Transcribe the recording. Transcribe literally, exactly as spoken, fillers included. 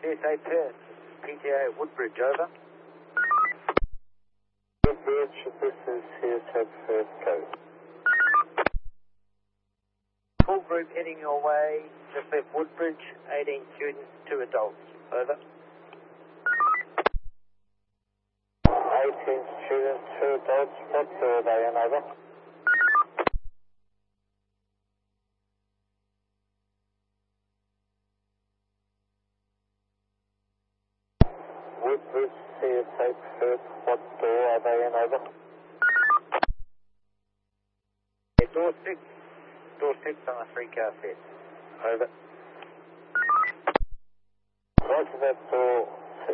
C S A Perth, P T A Woodbridge, over. Woodbridge, this is C S A Perth Coast. Full group heading your way, just left Woodbridge, eighteen students, two adults, over. eighteen students, two adults, what are they in, over? Woodbridge, C S A Perth, what door are they in, over? Yeah, door six, door six on a three car set, over. Roger that door.